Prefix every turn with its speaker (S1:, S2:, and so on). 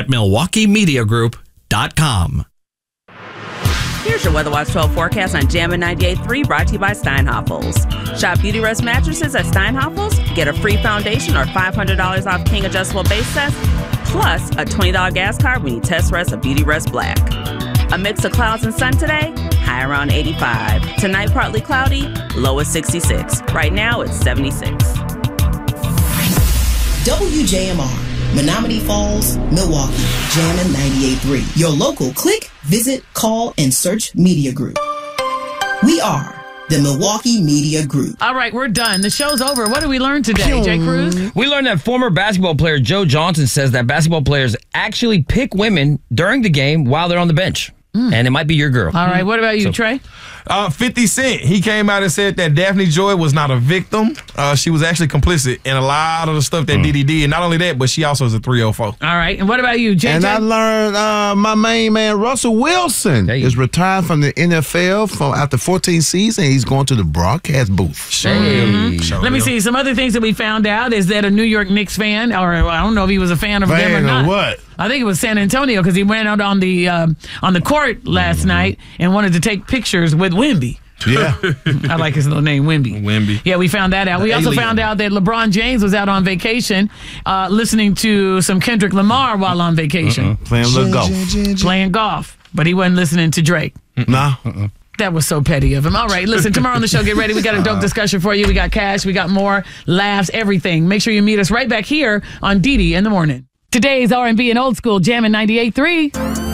S1: at MilwaukeeMediaGroup.com.
S2: Here's your Weather Watch 12 forecast on Jammin' 98.3, brought to you by Steinhoffels. Shop Beauty Rest mattresses at Steinhoffels. Get a free foundation or $500 off King adjustable base test, plus a $20 gas card when you test rest a Beauty Rest Black. A mix of clouds and sun today, high around 85. Tonight, partly cloudy, low at 66. Right now, it's 76.
S3: WJMR, Menominee Falls, Milwaukee, Jammin' 98.3. Your local click, visit, call, and search media group. We are the Milwaukee Media Group.
S4: All right, we're done. The show's over. What did we learn today, Jay Cruz?
S5: We learned that former basketball player Joe Johnson says that basketball players actually pick women during the game while they're on the bench. And it might be your girl.
S4: All right, what about you, Trey?
S6: 50 Cent, he came out and said that Daphne Joy was not a victim. She was actually complicit in a lot of the stuff that Diddy did. Not only that, but she also is a 304.
S4: All right, and what about you, JJ?
S7: And I learned my main man, Russell Wilson, is retired from the NFL after 14 seasons. He's going to the broadcast booth.
S4: Let me see. Some other things that we found out is that a New York Knicks fan, or I don't know if he was a fan of them or not.
S7: What?
S4: I think it was San Antonio because he went out on the court last night and wanted to take pictures with Wemby.
S7: Yeah.
S4: I like his little name, Wemby. Yeah, we found that out. We also found out that LeBron James was out on vacation listening to some Kendrick Lamar while on vacation. Playing golf. But he wasn't listening to Drake.
S7: Nah.
S4: That was so petty of him. All right, listen, tomorrow on the show, get ready. We got a dope discussion for you. We got cash, we got more, laughs, everything. Make sure you meet us right back here on DD in the Morning. Today's R&B and Old School, Jammin' 98.3.